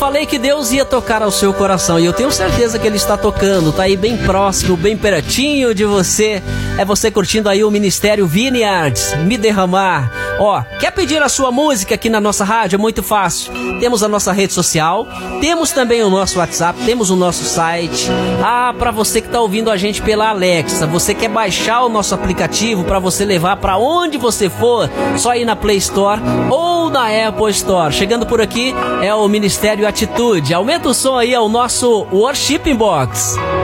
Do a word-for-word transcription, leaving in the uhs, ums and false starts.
falei que Deus ia tocar ao seu coração e eu tenho certeza que Ele está tocando, tá aí bem próximo, bem pertinho de você. É você curtindo aí o Ministério Vineyards, Me Derramar. Ó, quer pedir a sua música aqui na nossa rádio? É muito fácil. Temos a nossa rede social, temos também o nosso WhatsApp, temos o nosso site. Ah, para você que tá ouvindo a gente pela Alexa, você quer baixar o nosso aplicativo para você levar para onde você for, só ir na Play Store ou na Apple Store. Chegando por aqui é o Ministério Atitude. Aumenta o som aí, é o nosso Worshiping Box.